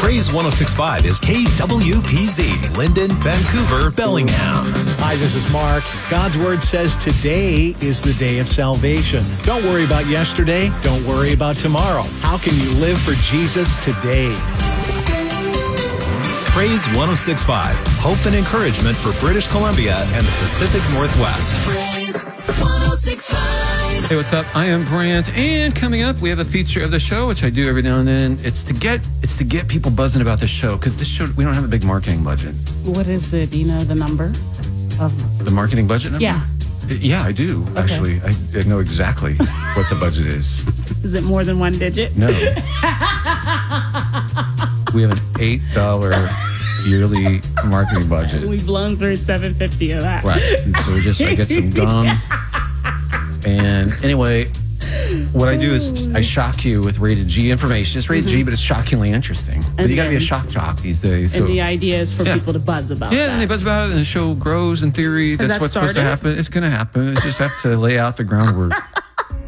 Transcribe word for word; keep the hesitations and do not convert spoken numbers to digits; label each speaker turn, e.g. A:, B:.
A: Praise one oh six point five is K W P Z, Linden, Vancouver, Bellingham.
B: Hi, this is Mark. God's Word says today is the day of salvation. Don't worry about yesterday. Don't worry about tomorrow. How can you live for Jesus today?
A: Praise one oh six point five, hope and encouragement for British Columbia and the Pacific Northwest.
C: Praise one oh six point five.
D: Hey, what's up? I am Brant, and coming up, we have a feature of the show, which I do every now and then. It's to get it's to get people buzzing about the show, because this show, we don't have a big marketing budget.
E: What is it? Do you know the number of
D: The marketing budget number?
E: Yeah.
D: Yeah, I do, actually. I, I know exactly what the budget is.
E: Is it more than one digit?
D: No. We have an eight dollars yearly marketing budget.
E: We've blown through seven fifty of that.
D: Right. And so we just, I get some gum. And anyway, what I do is I shock you with rated G information. It's rated G, but it's shockingly interesting. But
E: And
D: you got to be a
E: then-
D: shock jock these days.
E: And
D: So.
E: the idea is for
D: Yeah.
E: people to buzz about
D: Yeah,
E: that.
D: and they buzz about it, and the show grows in theory.
E: Has
D: That's
E: that
D: what's supposed to
E: started?
D: happen. It's going to happen. It's just have to lay out the groundwork.